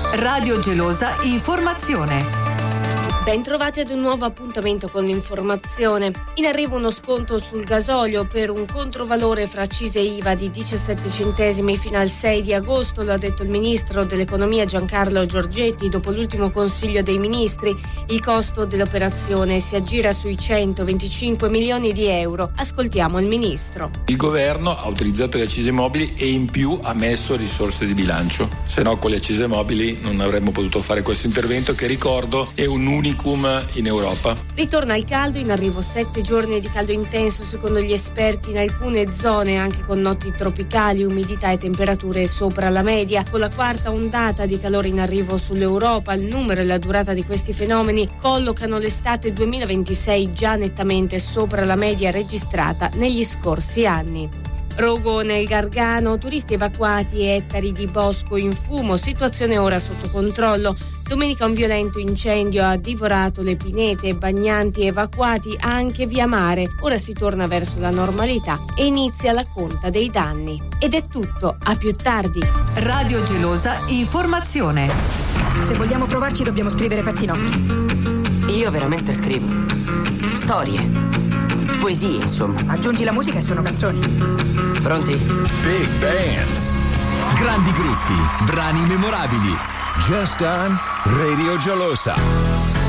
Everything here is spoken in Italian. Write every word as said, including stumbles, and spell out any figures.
Radio Gelosa Informazione. Ben trovati ad un nuovo appuntamento con l'informazione. In arrivo uno sconto sul gasolio per un controvalore fra accise e I V A di diciassette centesimi fino al sei di agosto, lo ha detto il ministro dell'economia Giancarlo Giorgetti dopo l'ultimo consiglio dei ministri. Il costo dell'operazione si aggira sui centoventicinque milioni di euro. Ascoltiamo il ministro. Il governo ha utilizzato le accise mobili e in più ha messo risorse di bilancio. Se no con le accise mobili non avremmo potuto fare questo intervento che, ricordo, è un unicum in Europa. Ritorna il caldo, in arrivo sette giorni di caldo intenso secondo gli esperti in alcune zone, anche con noti tropicali, umidità e temperature sopra la media. Con la quarta ondata di calore in arrivo sull'Europa, il numero e la durata di questi fenomeni collocano l'estate duemilaventisei già nettamente sopra la media registrata negli scorsi anni. Rogo nel Gargano, turisti evacuati e ettari di bosco in fumo, situazione ora sotto controllo. Domenica un violento incendio ha divorato le pinete, bagnanti evacuati anche via mare. Ora si torna verso la normalità e inizia la conta dei danni. Ed è tutto, a più tardi. Radio Gelosa Informazione. Se vogliamo provarci dobbiamo scrivere pezzi nostri. Io veramente scrivo storie, poesie, insomma. Aggiungi la musica e sono canzoni. Pronti? Big bands, grandi gruppi, brani memorabili. Just on Radio Gelosa.